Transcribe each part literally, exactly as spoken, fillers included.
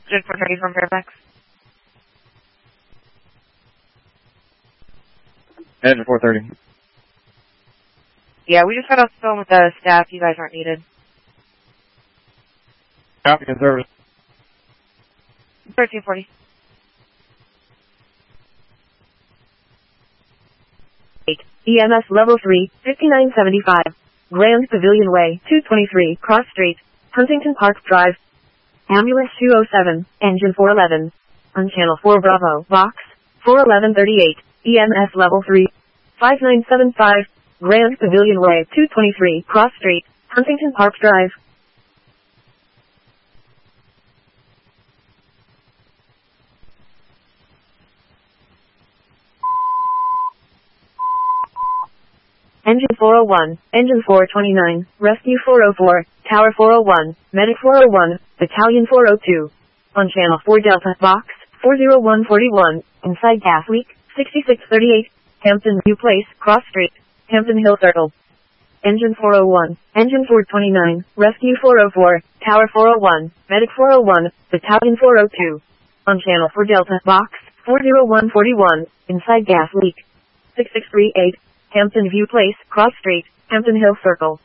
Engine four thirty from Fairfax. Engine four thirty. Yeah, we just got off the phone with the staff. You guys aren't needed. Copy in service. thirteen forty. E M S Level three, fifty-nine seventy-five. Grand Pavilion Way, two twenty-three, Cross Street, Huntington Park Drive. Ambulance two oh seven, Engine four eleven. On Channel four Bravo, Box, four eleven thirty-eight, E M S Level three, five nine seven five. Grand Pavilion Way, two twenty-three, Cross Street, Huntington Park Drive. Engine four oh one, Engine four twenty-nine, Rescue four oh four, Tower four oh one, Medic four oh one, Battalion four oh two. On Channel four Delta, Box, four oh one forty-one, inside gas leak, sixty-six thirty-eight, Hampton View Place, Cross Street, Hampton Hill Circle. Engine four oh one, Engine four twenty-nine, Rescue four oh four, Tower four oh one, Medic four oh one, Battalion four oh two. On Channel four Delta, Box, four oh one forty-one, inside gas leak, sixty-six thirty-eight, Hampton View Place, Cross Street, Hampton Hill Circle.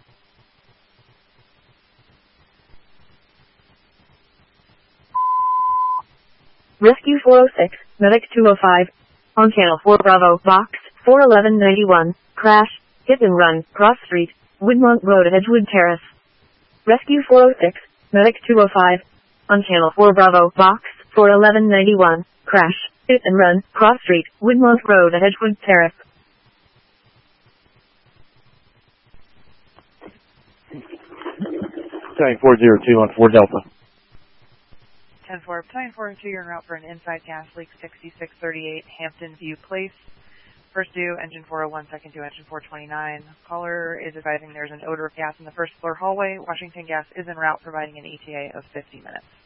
Rescue four oh six, Medic two oh five. On Channel four Bravo, Box, four eleven ninety-one, crash, hit and run, Cross Street, Woodmont Road, Edgewood Terrace. Rescue four oh six, Medic two oh five. On Channel four Bravo, Box, four eleven ninety-one, crash, hit and run, Cross Street, Woodmont Road, Edgewood Terrace. Battalion four oh two on four Delta. ten four, Battalion four oh two, you're en route for an inside gas leak, sixty-six thirty-eight, Hampton View Place. First due, engine four oh one, second due, engine four twenty-nine. Caller is advising there's an odor of gas in the first floor hallway. Washington Gas is en route, providing an E T A of fifty minutes.